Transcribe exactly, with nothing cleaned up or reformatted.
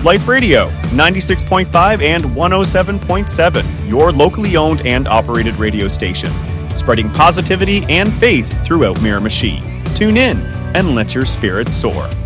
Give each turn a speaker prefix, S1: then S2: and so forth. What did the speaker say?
S1: Life Radio, ninety-six point five and one oh seven point seven, your locally owned and operated radio station, spreading positivity and faith throughout Miramichi. Tune in and let your spirits soar.